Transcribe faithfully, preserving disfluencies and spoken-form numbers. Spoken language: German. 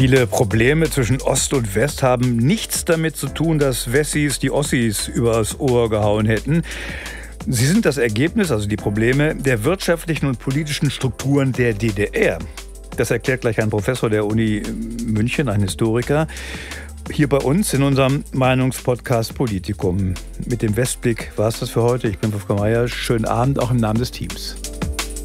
Viele Probleme zwischen Ost und West haben nichts damit zu tun, dass Wessis die Ossis übers Ohr gehauen hätten. Sie sind das Ergebnis, also die Probleme, der wirtschaftlichen und politischen Strukturen der D D R. Das erklärt gleich ein Professor der Uni München, ein Historiker, hier bei uns in unserem Meinungspodcast Politikum. Mit dem Westblick war es das für heute. Ich bin Wolfgang Meier. Schönen Abend auch im Namen des Teams.